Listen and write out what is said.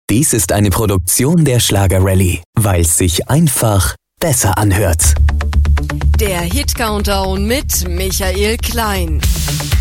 Dies ist eine Produktion der Schlager-Rallye, weil es sich einfach besser anhört. Der Hit-Countdown mit Michael Klein.